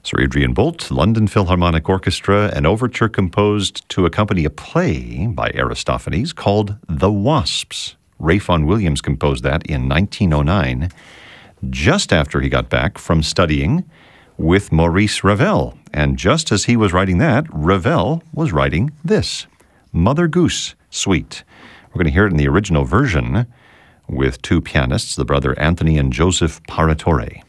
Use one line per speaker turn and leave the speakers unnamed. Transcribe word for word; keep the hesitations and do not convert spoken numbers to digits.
Sir Adrian Boult, London Philharmonic Orchestra, an overture composed to accompany a play by Aristophanes called The Wasps. Ray Vaughan Williams composed that in nineteen oh nine, just after he got back from studying with Maurice Ravel. And just as he was writing that, Ravel was writing this, Mother Goose Suite. We're going to hear it in the original version with two pianists, the brother Anthony and Joseph Paratore.